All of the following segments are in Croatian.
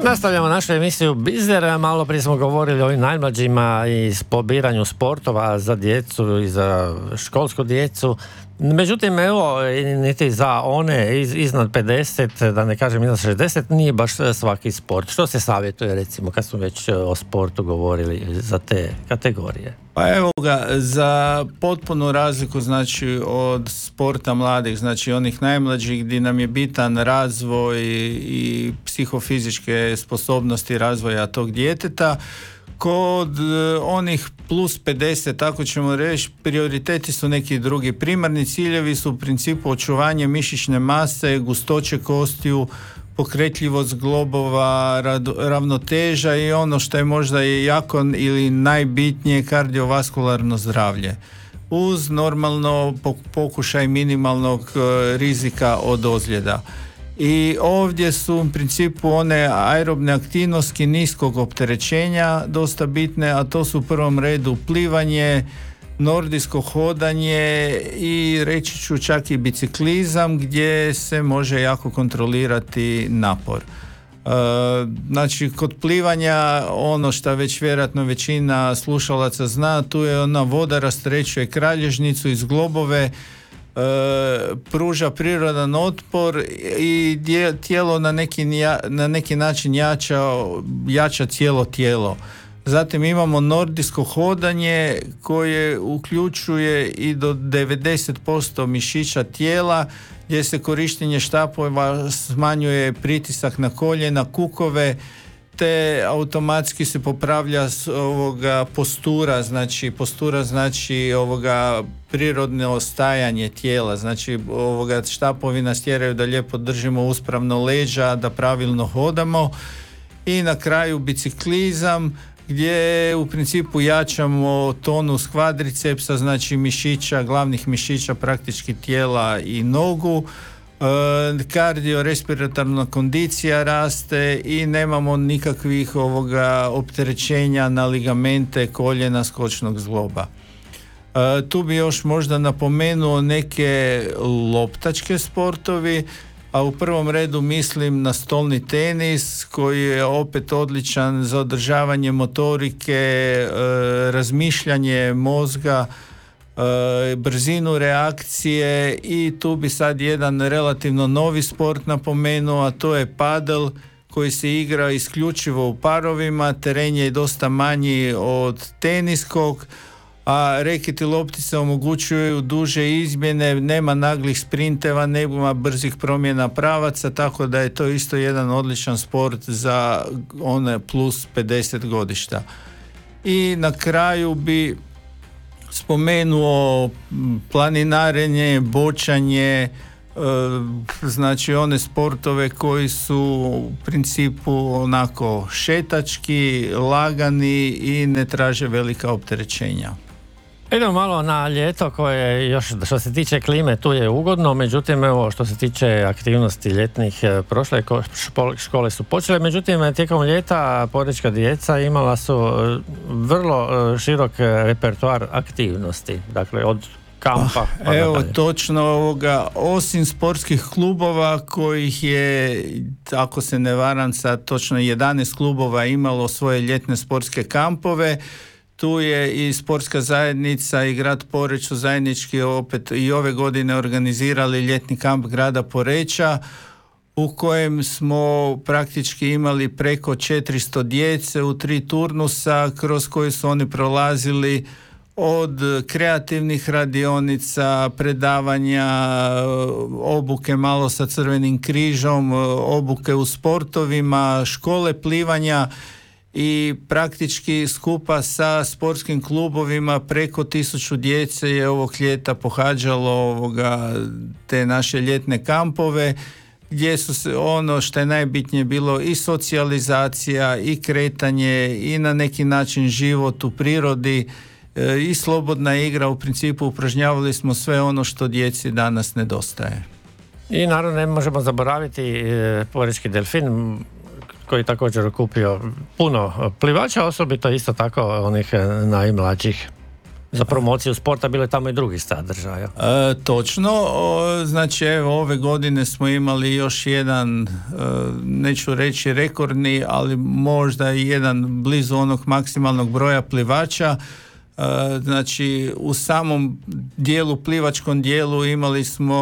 Nastavljamo našu emisiju Bizer. Malo prije smo govorili o ovim najmlađima i pobiranju sportova za djecu i za školsku djecu. Međutim, evo, niti za one iznad 50, da ne kažem iznad 60, nije baš svaki sport. Što se savjetuje, recimo, kad smo već o sportu govorili za te kategorije? Pa evo ga, za potpunu razliku, znači, od sporta mladih, znači onih najmlađih gdje nam je bitan razvoj i psihofizičke sposobnosti razvoja tog djeteta, kod onih plus 50, tako ćemo reći, prioriteti su neki drugi. Primarni ciljevi su u principu očuvanje mišićne mase, gustoće kostiju, pokretljivost zglobova, ravnoteža i ono što je možda jako ili najbitnije, kardiovaskularno zdravlje. Uz normalno pokušaj minimalnog rizika od ozljeda. I ovdje su u principu one aerobne aktivnosti niskog opterećenja dosta bitne, a to su u prvom redu plivanje, nordijsko hodanje i reći ću čak i biciklizam gdje se može jako kontrolirati napor. Znači, kod plivanja, ono što već vjerojatno većina slušalaca zna, tu je ona voda rasterećuje kralježnicu i zglobove, pruža prirodan otpor i tijelo na neki način jača cijelo tijelo. Zatim imamo nordijsko hodanje koje uključuje i do 90% mišića tijela, gdje se korištenje štapova smanjuje pritisak na koljena, kukove, te automatski se popravlja postura znači prirodno stajanje tijela, znači štapovi nas tjeraju da lijepo držimo uspravno leđa, da pravilno hodamo. I na kraju biciklizam, gdje u principu jačamo tonus kvadricepsa, znači mišića, glavnih mišića praktički tijela i nogu. Kardiorespiratorna kondicija raste i nemamo nikakvih opterećenja na ligamente koljena, skočnog zgloba. Tu bi još možda napomenuo neke loptačke sportovi, a u prvom redu mislim na stolni tenis koji je opet odličan za održavanje motorike, razmišljanje mozga, brzinu reakcije. I tu bi sad jedan relativno novi sport napomenuo, a to je padel koji se igra isključivo u parovima. Teren je dosta manji od teniskog, a reketi loptice omogućuju duže izmjene, nema naglih sprinteva, nema brzih promjena pravaca, tako da je to isto jedan odličan sport za one plus 50 godišta. I na kraju bi spomenuo planinarenje, bočanje, znači one sportove koji su u principu onako šetački, lagani i ne traže velika opterećenja. Idemo malo na ljeto koje još što se tiče klime tu je ugodno, međutim evo što se tiče aktivnosti ljetnih prošle škole su počele, međutim tijekom ljeta porečka djeca imala su vrlo širok repertoar aktivnosti, dakle od kampa. Evo točno osim sportskih klubova kojih je, ako se ne varam, sad točno 11 klubova imalo svoje ljetne sportske kampove. Tu je i sportska zajednica i grad Poreč su zajednički opet i ove godine organizirali ljetni kamp grada Poreča, u kojem smo praktički imali preko 400 djece u 3 turnusa kroz koje su oni prolazili od kreativnih radionica, predavanja, obuke malo sa Crvenim križom, obuke u sportovima, škole plivanja. I praktički skupa sa sportskim klubovima preko 1000 djece je ovog ljeta pohađalo te naše ljetne kampove, gdje su se ono što je najbitnije bilo i socijalizacija i kretanje i na neki način život u prirodi i slobodna igra. U principu upražnjavali smo sve ono što djeci danas nedostaje. I naravno ne možemo zaboraviti Porečki delfin koji također okupio puno plivača, osobito isto tako onih najmlađih. za promociju sporta, bilo je tamo i drugih sadržaja. Točno, znači evo ove godine smo imali još jedan, neću reći rekordni, ali možda i jedan blizu onog maksimalnog broja plivača. Znači u samom dijelu, plivačkom dijelu imali smo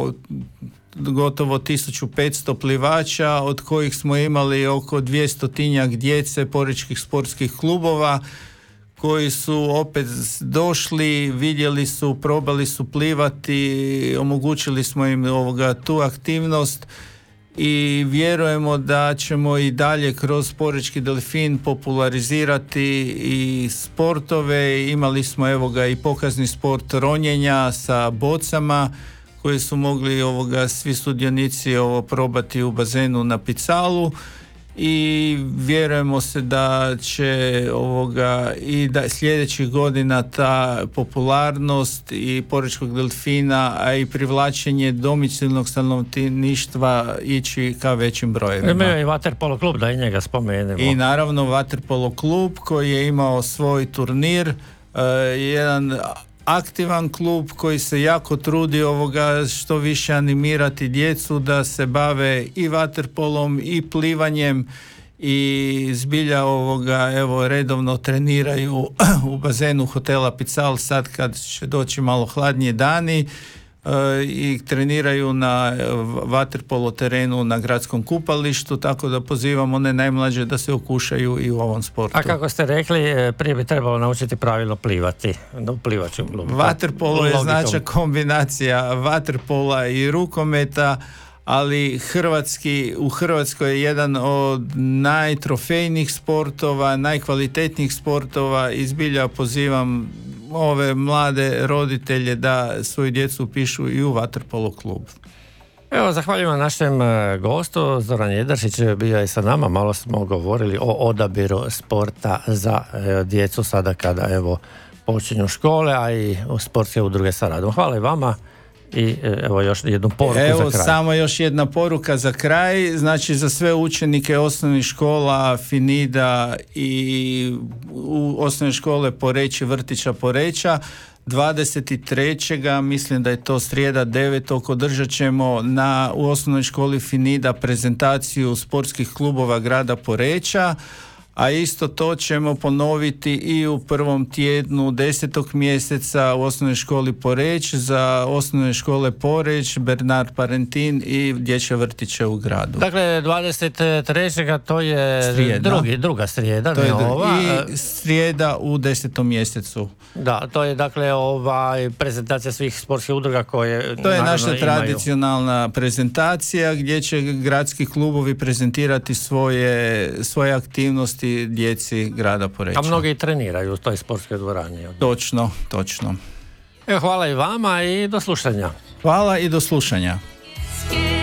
gotovo 1500 plivača, od kojih smo imali oko 200 djece porečkih sportskih klubova koji su opet došli, vidjeli su, probali su plivati, omogućili smo im tu aktivnost i vjerujemo da ćemo i dalje kroz Porečki delfin popularizirati i sportove. Imali smo i pokazni sport ronjenja sa bocama koji su mogli svi sudionici probati u bazenu na Picalu i vjerujemo se da će i da sljedećih godina ta popularnost i Porečkog delfina, a i privlačenje domicilnog stanovništva ići ka većim brojevima. Imao je i vaterpolo klub, da i njega spomenemo. I naravno vaterpolo klub koji je imao svoj turnir, jedan aktivan klub koji se jako trudi što više animirati djecu da se bave i vaterpolom i plivanjem i zbilja redovno treniraju u bazenu hotela Pical sad kad će doći malo hladnije dani i treniraju na vaterpolo terenu na gradskom kupalištu, tako da pozivam one najmlađe da se okušaju i u ovom sportu. A kako ste rekli, prije bi trebalo naučiti pravilno plivati u plivačkom klubu. Vaterpolo je znači kombinacija vaterpola i rukometa, ali u Hrvatskoj je jedan od najtrofejnijih sportova, najkvalitetnijih sportova i zbilja pozivam ove mlade roditelje da svoju djecu upišu i u vaterpolo klub. Evo, zahvaljujem našem gostu, Zoran Jedrašić bio je sa nama, malo smo govorili o odabiru sporta za djecu sada kada počinju škole, a i sportske udruge sa radom. Hvala i vama. I evo još jednu poruku za kraj. Samo još jedna poruka za kraj, znači za sve učenike osnovnih škola Finida i u osnovne škole Poreč i vrtića Poreča, 23. mislim da je to srijeda 9. održat ćemo u osnovnoj školi Finida prezentaciju sportskih klubova grada Poreča, a isto to ćemo ponoviti i u prvom tjednu 10. mjeseca u osnovnoj školi Poreć za osnovne škole Poreć, Bernard Parentin i dječje vrtiće u gradu. Dakle, 23. to je druga srijeda, to je i srijeda u 10. mjesecu. Da, to je dakle prezentacija svih sportskih udruga koje to je naša tradicionalna prezentacija gdje će gradski klubovi prezentirati svoje aktivnosti djeci grada Poreča. A mnogi treniraju u toj sportskoj dvorani. Točno. Hvala i vama i do slušanja. Hvala i do slušanja.